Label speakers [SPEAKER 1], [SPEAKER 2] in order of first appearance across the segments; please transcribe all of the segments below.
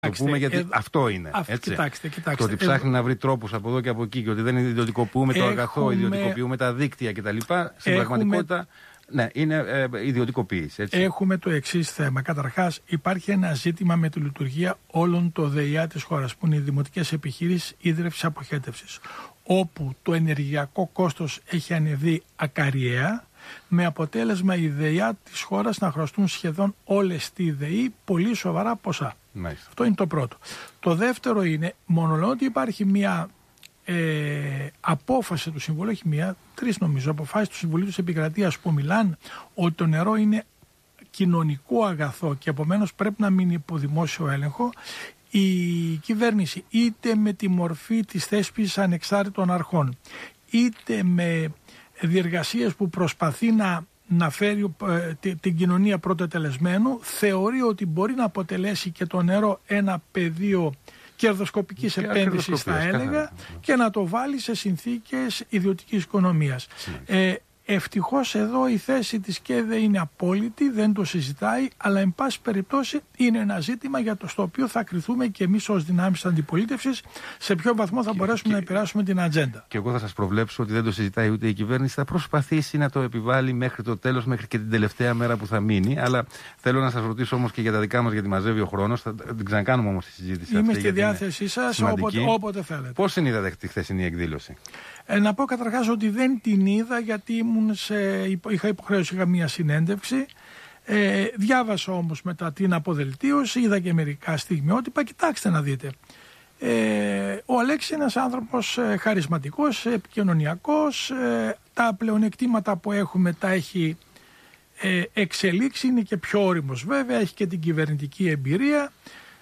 [SPEAKER 1] Το πούμε γιατί αυτό είναι.
[SPEAKER 2] Κοιτάξτε.
[SPEAKER 1] Το ότι ψάχνει να βρει τρόπους από εδώ και από εκεί και ότι δεν ιδιωτικοποιούμε το αγαθό, ιδιωτικοποιούμε τα δίκτυα κτλ. Στην πραγματικότητα, ναι, είναι ιδιωτικοποίηση. Έτσι.
[SPEAKER 2] Έχουμε το εξής θέμα. Καταρχάς, υπάρχει ένα ζήτημα με τη λειτουργία όλων των ΔΕΙΑ της χώρας, που είναι οι δημοτικές επιχειρήσεις ίδρυυσης αποχέτευσης, όπου το ενεργειακό κόστος έχει ανεβεί ακαριαία, με αποτέλεσμα οι ΔΕΙΑ της χώρας να χρωστούν σχεδόν όλες τη ΔΕΗ πολύ σοβαρά ποσά.
[SPEAKER 1] Μάλιστα.
[SPEAKER 2] Αυτό είναι το πρώτο. Το δεύτερο είναι, μόνο ότι υπάρχει μια απόφαση του Συμβουλίου, όχι μία, τρεις νομίζω, αποφάσεις του Συμβουλίου της Επικρατείας που μιλάνε ότι το νερό είναι κοινωνικό αγαθό και επομένως πρέπει να μείνει υπό δημόσιο έλεγχο. Η κυβέρνηση, είτε με τη μορφή της θέσπισης ανεξάρτητων αρχών, είτε με διεργασίες που προσπαθεί να φέρει την κοινωνία πρωτοτελεσμένου, θεωρεί ότι μπορεί να αποτελέσει και το νερό ένα πεδίο κερδοσκοπικής επένδυσης, θα έλεγα, και να το βάλει σε συνθήκες ιδιωτικής οικονομίας. Ευτυχώς εδώ η θέση της ΚΕΔΕ είναι απόλυτη, δεν το συζητάει, αλλά εν πάση περιπτώσει είναι ένα ζήτημα στο οποίο θα κριθούμε και εμείς ως δυνάμεις αντιπολίτευσης σε ποιο βαθμό θα μπορέσουμε να επηρεάσουμε την ατζέντα.
[SPEAKER 1] Και εγώ θα σας προβλέψω ότι δεν το συζητάει ούτε η κυβέρνηση, θα προσπαθήσει να το επιβάλλει μέχρι το τέλος, μέχρι και την τελευταία μέρα που θα μείνει. Αλλά θέλω να σας ρωτήσω όμως και για τα δικά μας, γιατί μαζεύει ο χρόνος. Θα την ξανακάνουμε όμως τη συζήτηση.
[SPEAKER 2] Είμαι στη διάθεσή σας όποτε θέλετε.
[SPEAKER 1] Πώς την είδατε τη χθεσινή εκδήλωση?
[SPEAKER 2] Να πω καταρχάς ότι δεν την είδα, γιατί είχα υποχρέωση, είχα μία συνέντευξη. Διάβασα όμως μετά την αποδελτίωση, είδα και μερικά στιγμιότυπα. Κοιτάξτε να δείτε. Ο Αλέξης είναι ένας άνθρωπος χαρισματικός, επικοινωνιακός. Τα πλεονεκτήματα που έχουμε τα έχει εξελίξει, είναι και πιο όριμος βέβαια, έχει και την κυβερνητική εμπειρία.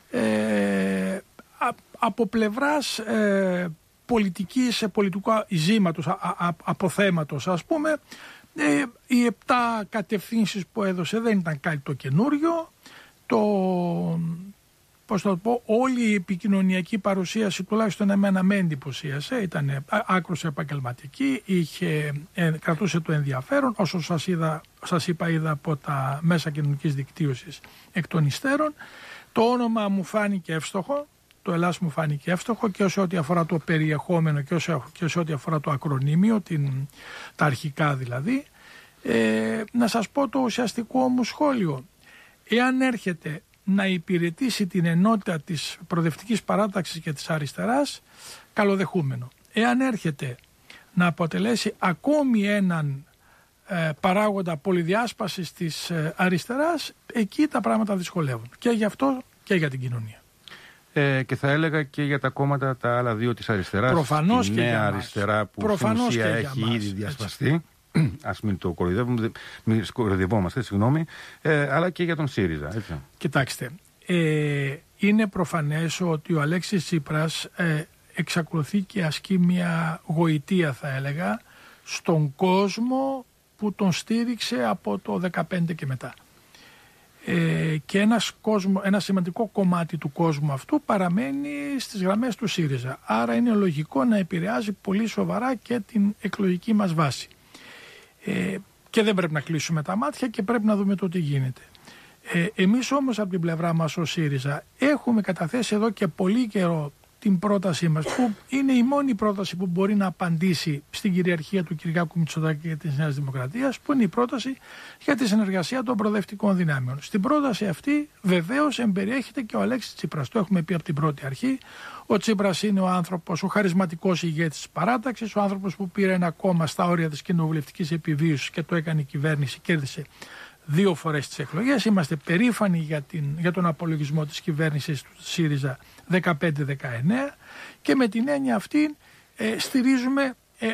[SPEAKER 2] Από πλευράς πολιτικού ζήματος, αποθέματος ας πούμε, οι 7 κατευθύνσεις που έδωσε δεν ήταν κάτι το καινούριο. Πώς θα το πω, όλη η επικοινωνιακή παρουσίαση, τουλάχιστον εμένα, με εντυπωσίασε. Ήταν άκρως επαγγελματική, κρατούσε το ενδιαφέρον. Όσο σας είπα, είδα από τα μέσα κοινωνικής δικτύωσης εκ των υστέρων. Το όνομα μου φάνηκε εύστοχο. Το Ελλάς μου φάνηκε εύστοχο και σε ό,τι αφορά το περιεχόμενο και σε ό,τι αφορά το ακρονίμιο, τα αρχικά δηλαδή. Να σας πω το ουσιαστικό μου σχόλιο. Εάν έρχεται να υπηρετήσει την ενότητα της προοδευτικής παράταξης και της αριστεράς, καλοδεχούμενο. Εάν έρχεται να αποτελέσει ακόμη έναν παράγοντα πολυδιάσπασης της αριστεράς, εκεί τα πράγματα δυσκολεύουν. Και γι' αυτό και για την κοινωνία.
[SPEAKER 1] Και θα έλεγα και για τα κόμματα τα άλλα δύο της αριστεράς.
[SPEAKER 2] Προφανώς
[SPEAKER 1] η
[SPEAKER 2] και
[SPEAKER 1] νέα
[SPEAKER 2] για
[SPEAKER 1] αριστερά που
[SPEAKER 2] προφανώς
[SPEAKER 1] στην ουσία έχει ήδη διασπαστεί. Ας μην το κοροϊδευόμαστε, συγγνώμη, αλλά και για τον ΣΥΡΙΖΑ. Έτσι.
[SPEAKER 2] Κοιτάξτε, είναι προφανές ότι ο Αλέξης Τσίπρας εξακολουθεί και ασκεί μια γοητεία, θα έλεγα, στον κόσμο που τον στήριξε από το 2015 και μετά. Και ένα σημαντικό κομμάτι του κόσμου αυτού παραμένει στις γραμμές του ΣΥΡΙΖΑ. Άρα είναι λογικό να επηρεάζει πολύ σοβαρά και την εκλογική μας βάση. Και δεν πρέπει να κλείσουμε τα μάτια και πρέπει να δούμε το τι γίνεται. Εμείς όμως από την πλευρά μας ως ΣΥΡΙΖΑ έχουμε καταθέσει εδώ και πολύ καιρό την πρότασή μας, που είναι η μόνη πρόταση που μπορεί να απαντήσει στην κυριαρχία του Κυριάκου Μητσοτάκη και της Νέας Δημοκρατίας, που είναι η πρόταση για τη συνεργασία των προοδευτικών δυνάμεων. Στην πρόταση αυτή βεβαίως εμπεριέχεται και ο Αλέξης Τσίπρας. Το έχουμε πει από την πρώτη αρχή. Ο Τσίπρας είναι ο άνθρωπος, ο χαρισματικός ηγέτης της παράταξης, ο άνθρωπος που πήρε ένα κόμμα στα όρια της κοινοβουλευτικής επιβίωσης και το έκανε η κυβέρνηση, κέρδισε 2 φορές τις εκλογές. Είμαστε περήφανοι για τον απολογισμό της κυβέρνησης του ΣΥΡΙΖΑ 15-19 και με την έννοια αυτή στηρίζουμε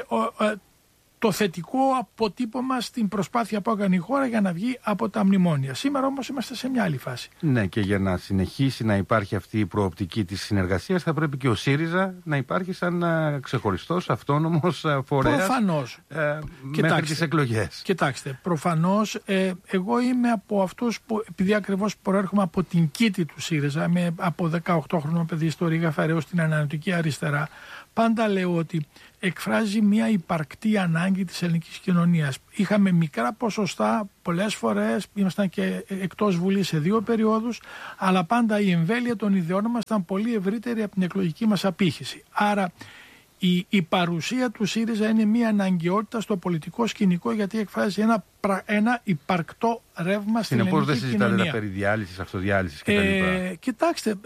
[SPEAKER 2] το θετικό αποτύπωμα στην προσπάθεια που έκανε η χώρα για να βγει από τα μνημόνια. Σήμερα όμως είμαστε σε μια άλλη φάση.
[SPEAKER 1] Ναι, και για να συνεχίσει να υπάρχει αυτή η προοπτική της συνεργασίας θα πρέπει και ο ΣΥΡΙΖΑ να υπάρχει σαν ξεχωριστός, αυτόνομος φορέας.
[SPEAKER 2] Προφανώς.
[SPEAKER 1] Μέχρι τις εκλογές.
[SPEAKER 2] Κοιτάξτε, προφανώς εγώ είμαι από αυτούς που, επειδή ακριβώς προέρχομαι από την κήτη του ΣΥΡΙΖΑ, είμαι από 18 χρονών παιδί στο Ρήγα Φεραίος στην ανανεωτική αριστερά, πάντα λέω ότι εκφράζει μια υπαρκτή ανάγκη ανάγκη της ελληνικής κοινωνίας. Είχαμε μικρά ποσοστά, πολλές φορές ήμασταν και εκτός Βουλής σε 2 περιόδους, αλλά πάντα η εμβέλεια των ιδεών μας ήταν πολύ ευρύτερη από την εκλογική μας απήχηση. Άρα η παρουσία του ΣΥΡΙΖΑ είναι μια αναγκαιότητα στο πολιτικό σκηνικό, γιατί εκφράζει ένα υπαρκτό ρεύμα στην ελληνική κοινωνία.
[SPEAKER 1] Συνεπώς δεν συζητάτε περί διάλυσης, αυτοδιάλυσης κτλ.
[SPEAKER 2] Κοιτάξτε,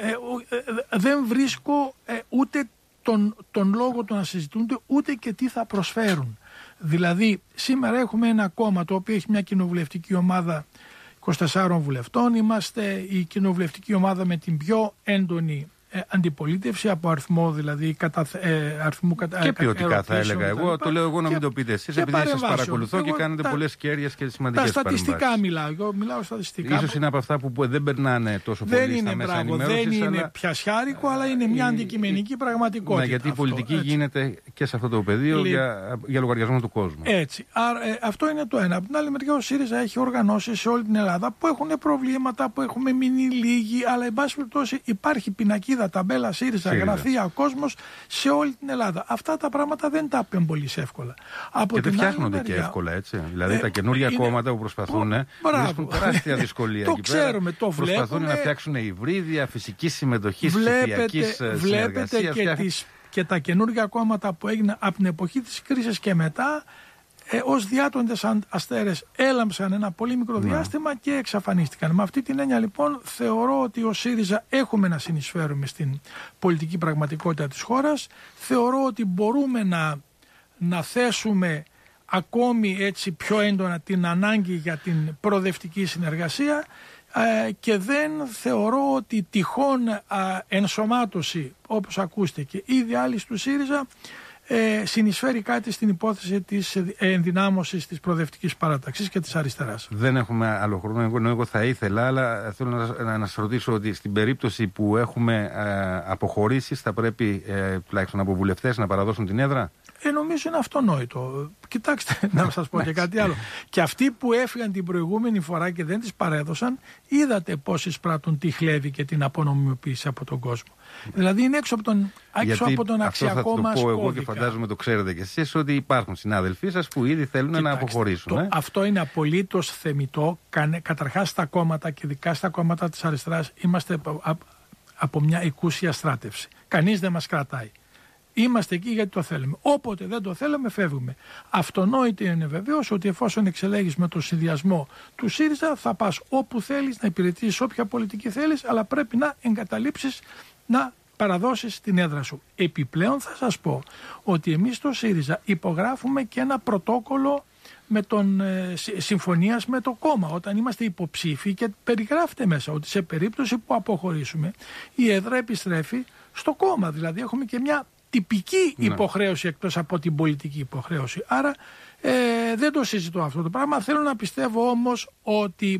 [SPEAKER 2] δεν βρίσκω ούτε τον λόγο του να συζητούνται, ούτε και τι θα προσφέρουν. Δηλαδή, σήμερα έχουμε ένα κόμμα το οποίο έχει μια κοινοβουλευτική ομάδα 24 βουλευτών. Είμαστε η κοινοβουλευτική ομάδα με την πιο έντονη αντιπολίτευση από αριθμό, δηλαδή αριθμού
[SPEAKER 1] και ποιοτικά θα έλεγα εγώ. Το λέω εγώ, να μην το πείτε εσείς, επειδή σας παρακολουθώ και κάνετε πολλές κέρδιες και σημαντικές παρεμβάσεις.
[SPEAKER 2] Τα στατιστικά μιλάω. Εγώ μιλάω στατιστικά.
[SPEAKER 1] Ίσως είναι από αυτά που δεν περνάνε τόσο πολύ στα μέσα ενημέρωσης.
[SPEAKER 2] Δεν είναι πιασιάρικο, αλλά είναι μια αντικειμενική πραγματικότητα.
[SPEAKER 1] Ναι, γιατί η πολιτική γίνεται και σε αυτό το πεδίο για λογαριασμό του κόσμου.
[SPEAKER 2] Έτσι. Άρα, αυτό είναι το ένα. Από την άλλη μεριά, ο ΣΥΡΙΖΑ έχει οργανώσεις σε όλη την Ελλάδα που έχουν προβλήματα, που έχουμε μείνει λίγοι, αλλά εν πάση περιπτώσει υπάρχει πινακίδα, ταμπέλα ΣΥΡΙΖΑ, γραφεία, κόσμος σε όλη την Ελλάδα. Αυτά τα πράγματα δεν τα απεμπολείς εύκολα.
[SPEAKER 1] Και δεν φτιάχνονται και εύκολα, έτσι. Δηλαδή τα καινούργια κόμματα που προσπαθούν βρίσκουν τεράστια δυσκολία εκεί πέρα.
[SPEAKER 2] Ξέρουμε, το
[SPEAKER 1] προσπαθούν να φτιάξουν υβρίδια, φυσική συμμετοχή, ψηφιακή συνεργασία.
[SPEAKER 2] Και τα καινούργια κόμματα που έγιναν από την εποχή της κρίσης και μετά, ως διάτοντες αστέρες έλαμψαν ένα πολύ μικρό διάστημα και εξαφανίστηκαν. Με αυτή την έννοια λοιπόν θεωρώ ότι ο ΣΥΡΙΖΑ έχουμε να συνεισφέρουμε στην πολιτική πραγματικότητα της χώρας. Θεωρώ ότι μπορούμε να θέσουμε ακόμη έτσι πιο έντονα την ανάγκη για την προοδευτική συνεργασία και δεν θεωρώ ότι τυχόν ενσωμάτωση, όπως ακούστηκε, ή διάλυση του ΣΥΡΙΖΑ συνεισφέρει κάτι στην υπόθεση της ενδυνάμωσης της προοδευτικής παράταξης και της αριστεράς.
[SPEAKER 1] Δεν έχουμε άλλο χρόνο. Εγώ θα ήθελα, αλλά θέλω να σας ρωτήσω ότι στην περίπτωση που έχουμε αποχωρήσεις, θα πρέπει τουλάχιστον από βουλευτές να παραδώσουν την έδρα.
[SPEAKER 2] Νομίζω είναι αυτονόητο. Κοιτάξτε, να σας πω και κάτι άλλο. Και αυτοί που έφυγαν την προηγούμενη φορά και δεν τις παρέδωσαν, είδατε πώς εισπράττουν τη χλέβη και την απονομιμοποίηση από τον κόσμο. Δηλαδή είναι έξω από τον αξιακό μας κώδικα. Εγώ και
[SPEAKER 1] φαντάζομαι το ξέρετε κι εσείς ότι υπάρχουν συνάδελφοί σας που ήδη θέλουν να αποχωρήσουν.
[SPEAKER 2] Αυτό είναι απολύτως θεμιτό. Καταρχάς στα κόμματα και ειδικά στα κόμματα της αριστεράς είμαστε από μια οικούσια στράτευση. Κανείς δεν μας κρατάει. Είμαστε εκεί γιατί το θέλουμε. Όποτε δεν το θέλουμε, φεύγουμε. Αυτονόητο είναι βεβαίως ότι εφόσον εξελέγεις με το συνδυασμό του ΣΥΡΙΖΑ, θα πας όπου θέλεις, να υπηρετήσεις όποια πολιτική θέλεις, αλλά πρέπει να εγκαταλείψεις, να παραδώσεις την έδρα σου. Επιπλέον θα σας πω ότι εμείς στο ΣΥΡΙΖΑ υπογράφουμε και ένα πρωτόκολλο συμφωνίας με το κόμμα όταν είμαστε υποψήφοι, και περιγράφεται μέσα ότι σε περίπτωση που αποχωρήσουμε η έδρα επιστρέφει στο κόμμα. Δηλαδή έχουμε και μια τυπική υποχρέωση εκτός από την πολιτική υποχρέωση. Άρα δεν το συζητώ αυτό το πράγμα. Θέλω να πιστεύω όμως ότι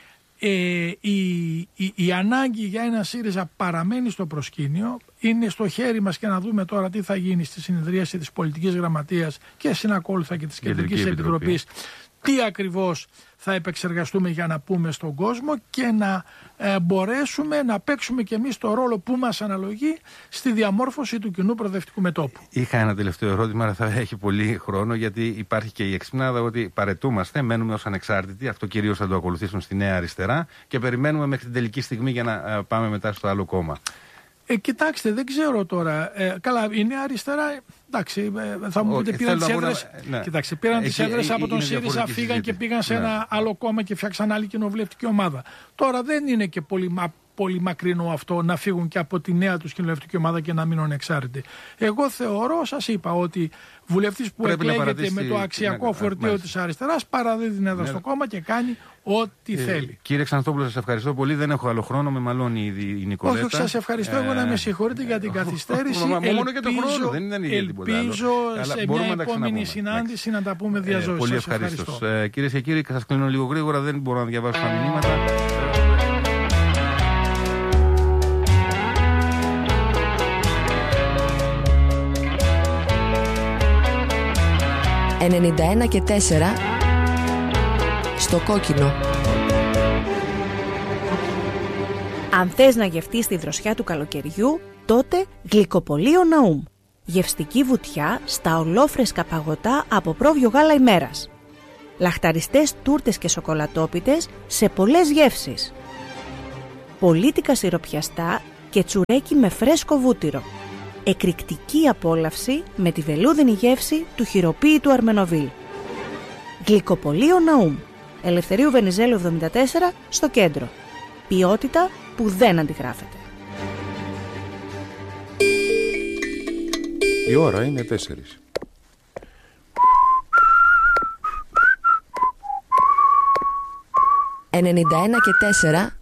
[SPEAKER 2] η ανάγκη για ένα ΣΥΡΙΖΑ παραμένει στο προσκήνιο. Είναι στο χέρι μας και να δούμε τώρα τι θα γίνει στη συνεδρίαση της Πολιτικής Γραμματείας και συνακόλουθα και της Κεντρικής Επιτροπής. Τι ακριβώς θα επεξεργαστούμε για να πούμε στον κόσμο και να μπορέσουμε να παίξουμε και εμείς το ρόλο που μας αναλογεί στη διαμόρφωση του κοινού προοδευτικού μετώπου.
[SPEAKER 1] Είχα ένα τελευταίο ερώτημα, αλλά θα έχει πολύ χρόνο, γιατί υπάρχει και η εξυπνάδα ότι παρετούμαστε, μένουμε ως ανεξάρτητοι. Αυτό κυρίως θα το ακολουθήσουν στη Νέα Αριστερά και περιμένουμε μέχρι την τελική στιγμή για να πάμε μετά στο άλλο κόμμα.
[SPEAKER 2] Κοιτάξτε, δεν ξέρω τώρα. Καλά, η Νέα Αριστερά, εντάξει, θα μου πείτε πήραν τις έδρες. Κοιτάξτε, πήραν τις έδρες από τον ΣΥΡΙΖΑ, φύγαν και πήγαν σε ένα άλλο κόμμα και φτιάξαν άλλη κοινοβουλευτική ομάδα. Τώρα δεν είναι και πολύ μακρινό αυτό να φύγουν και από τη νέα τους κοινοβουλευτική ομάδα και να μείνουν ανεξάρτητοι. Εγώ θεωρώ, σας είπα, ότι βουλευτής που εκλέγεται με το αξιακό φορτίο της αριστεράς παραδίδει την έδρα στο κόμμα και κάνει ό,τι θέλει.
[SPEAKER 1] Κύριε Ξανθόπουλο, σας ευχαριστώ πολύ. Δεν έχω άλλο χρόνο, με μαλώνει η Νικολέτα.
[SPEAKER 2] Όχι, σας ευχαριστώ εγώ, να με συγχωρείτε για την καθυστέρηση.
[SPEAKER 1] Μόνο και το χρόνο, δεν ήταν για τίποτα άλλο.
[SPEAKER 2] Ελπίζω σε μια επόμενη συνάντηση να τα πούμε διαζώσεις.
[SPEAKER 1] Πολύ ευχαριστώ. Κυρίες και κύριοι, σας κλείνω λίγο γρήγορα, δεν μπορώ να διαβάσω τα μηνύματα.
[SPEAKER 3] «91 και 4» στο κόκκινο.
[SPEAKER 4] Αν θες να γευτείς τη δροσιά του καλοκαιριού, τότε Γλυκοπωλείο Ναούμ. Γευστική βουτιά στα ολόφρεσκα παγωτά από πρόβιο γάλα ημέρας. Λαχταριστές τούρτες και σοκολατόπιτες σε πολλές γεύσεις. Πολίτικα σιροπιαστά και τσουρέκι με φρέσκο βούτυρο. Εκρηκτική απόλαυση με τη βελούδινη γεύση του χειροποίητου Αρμενοβίλ. Γλυκοπωλείο Ναούμ. Ελευθερίου Βενιζέλου 74 στο κέντρο. Ποιότητα που δεν αντιγράφεται.
[SPEAKER 5] Η ώρα είναι 4.
[SPEAKER 3] 91 και 4